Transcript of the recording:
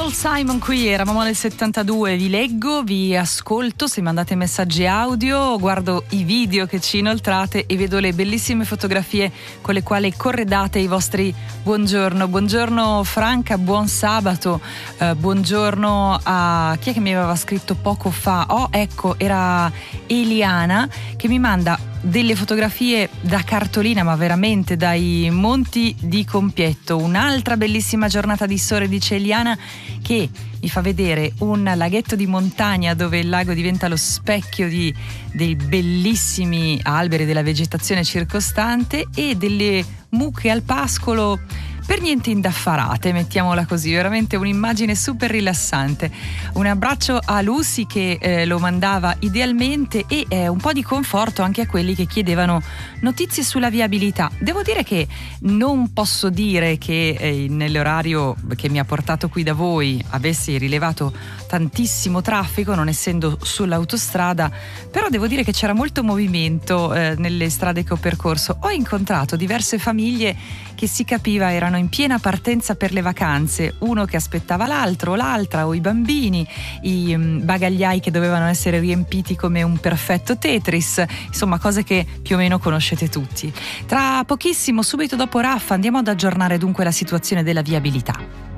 Paul Simon qui, eravamo nel 72, vi leggo, vi ascolto, se mandate messaggi audio, guardo i video che ci inoltrate e vedo le bellissime fotografie con le quali corredate i vostri buongiorno. Buongiorno Franca, buon sabato, buongiorno a chi è che mi aveva scritto poco fa? Oh, ecco, era Eliana che mi manda delle fotografie da cartolina, ma veramente dai monti di Compietto. Un'altra bellissima giornata di sole, dice Eliana, che mi fa vedere un laghetto di montagna dove il lago diventa lo specchio dei bellissimi alberi, della vegetazione circostante e delle mucche al pascolo per niente indaffarate, mettiamola così, veramente un'immagine super rilassante. Un abbraccio a Lucy che lo mandava idealmente e un po' di conforto anche a quelli che chiedevano notizie sulla viabilità. Devo dire che non posso dire che nell'orario che mi ha portato qui da voi avessi rilevato tantissimo traffico, non essendo sull'autostrada, però devo dire che c'era molto movimento nelle strade che ho percorso. Ho incontrato diverse famiglie che si capiva erano in piena partenza per le vacanze, uno che aspettava l'altro, l'altra o i bambini, i bagagliai che dovevano essere riempiti come un perfetto Tetris, insomma cose che più o meno conoscete tutti. Tra pochissimo, subito dopo Raffa, andiamo ad aggiornare dunque la situazione della viabilità.